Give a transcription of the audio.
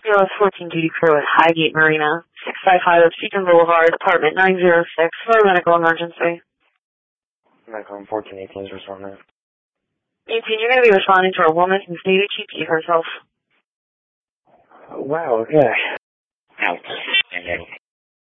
US 14 duty crew at Highgate Marina, 655 Beacon Boulevard, apartment 906, for a medical emergency. Medical 1418 is responding. 18, you're going to be responding to a woman who stated she peed herself. Wow, okay. Ouch.